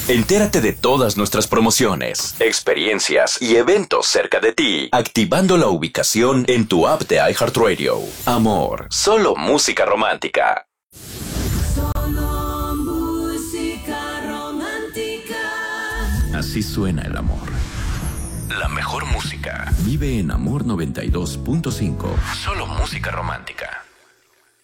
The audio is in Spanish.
Entérate de todas nuestras promociones, experiencias y eventos cerca de ti, activando la ubicación en tu app de iHeartRadio. Amor, solo música romántica. Solo música romántica. Así suena el amor. La mejor música vive en Amor 92.5. Solo música romántica.